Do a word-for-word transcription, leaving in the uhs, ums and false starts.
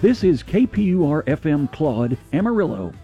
This is K P U R F M Claude, Amarillo,